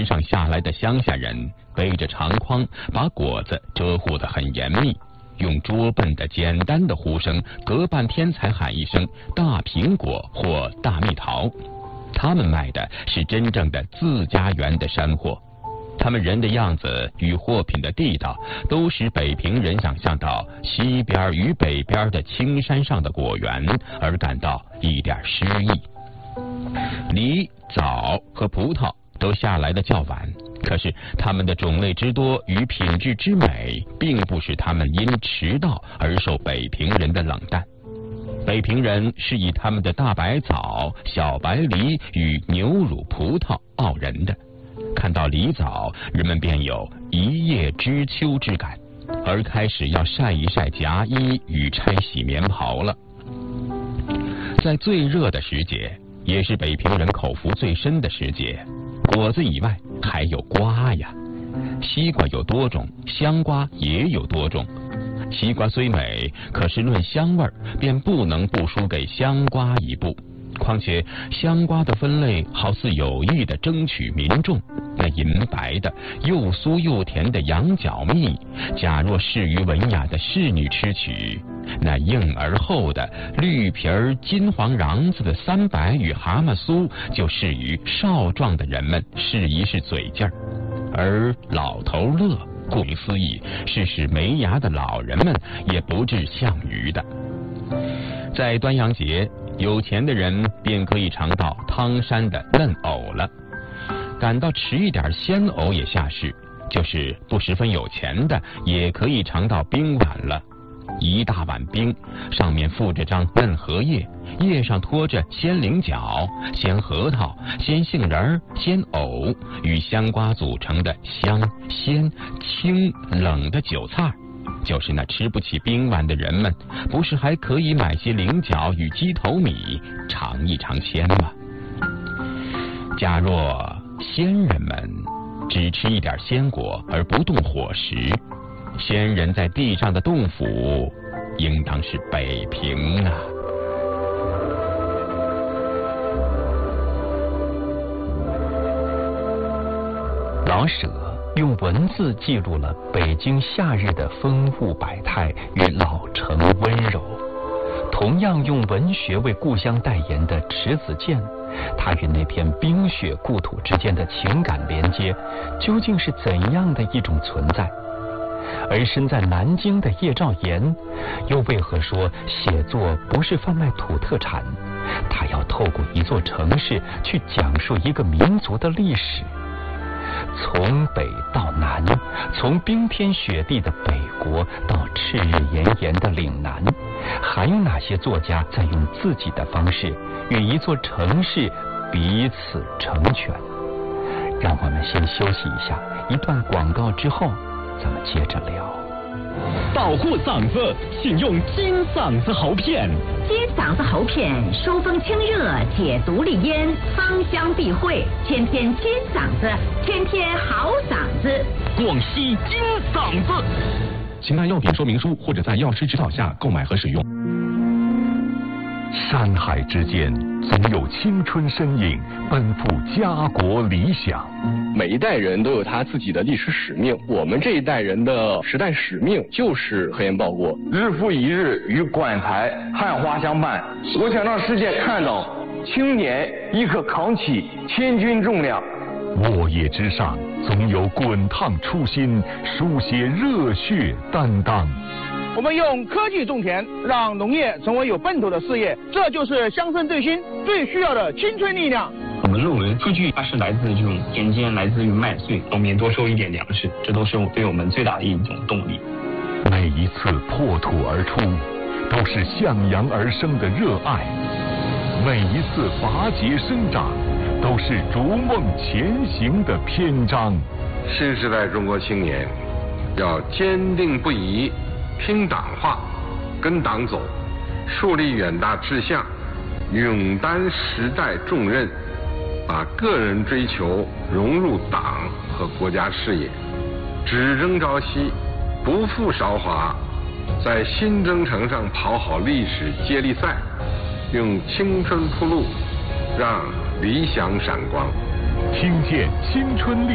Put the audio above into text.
上下来的乡下人背着长筐，把果子遮护得很严密，用拙笨的简单的呼声，隔半天才喊一声大苹果或大蜜桃。他们卖的是真正的自家园的山货，他们人的样子与货品的地道，都使北平人想象到西边与北边的青山上的果园，而感到一点诗意。梨、枣和葡萄都下来的较晚，可是它们的种类之多与品质之美，并不使它们因迟到而受北平人的冷淡。北平人是以他们的大白枣、小白梨与牛乳葡萄傲人的，看到梨枣，人们便有一叶知秋之感，而开始要晒一晒夹衣与拆洗棉袍了。在最热的时节，也是北平人口福最深的时节，果子以外还有瓜呀。西瓜有多种，香瓜也有多种。西瓜虽美，可是论香味便不能不输给香瓜一步。况且香瓜的分类好似有意的争取民众，那银白的又酥又甜的羊角蜜，假若适于文雅的侍女吃取，那硬而厚的绿皮儿金黄瓤子的三白与蛤蟆酥，就适于少壮的人们试一试嘴劲儿。而老头乐，顾名思义，是使没牙的老人们也不致项羽的。在端阳节，有钱的人便可以尝到汤山的嫩藕了，感到迟一点鲜藕也下市，就是不十分有钱的也可以尝到冰碗了。一大碗冰，上面附着张嫩荷叶，叶上托着鲜菱角、鲜核桃、鲜杏仁、鲜藕与香瓜组成的香、鲜、清、冷的酒菜。就是那吃不起冰碗的人们，不是还可以买些菱角与鸡头米尝一尝鲜吗？假若仙人们只吃一点鲜果而不动伙食，仙人在地上的洞府应当是北平啊。 老舍用文字记录了北京夏日的风物百态与老城温柔，同样用文学为故乡代言的迟子建，他与那片冰雪故土之间的情感连接，究竟是怎样的一种存在？而身在南京的叶兆言，又为何说写作不是贩卖土特产？他要透过一座城市去讲述一个民族的历史。从北到南，从冰天雪地的北国到炽日炎炎的岭南，还有哪些作家在用自己的方式与一座城市彼此成全？让我们先休息一下，一段广告之后咱们接着聊。 保护嗓子，请用金嗓子喉片。 金嗓子喉片收风清热，解毒利咽，芳香避秽，天天金嗓子，天天好嗓子。 广西金嗓子， 请看药品说明书或者在药师指导下购买和使用。 山海之间，总有青春身影奔赴家国理想。 每一代人都有他自己的历史使命，我们这一代人的时代使命就是和颜报国， 日复一日与馆台汉花相伴。我想让世界看到青年亦可扛起千钧重量。 沃野之上，总有滚烫初心，书写热血担当。 我们用科技种田，让农业成为有奔头的事业，这就是乡村振兴最需要的青春力量。 我们认为数据它是来自这种田间，来自于麦穗，农民多收一点粮食，这都是对我们最大的一种动力。 每一次破土而出，都是向阳而生的热爱；每一次拔节生长，都是逐梦前行的篇章。 新时代中国青年要坚定不移听党话，跟党走，树立远大志向，勇担时代重任，把个人追求融入党和国家事业，只争朝夕，不负韶华，在新征程上跑好历史接力赛，用青春铺路，让理想闪光。 听见青春力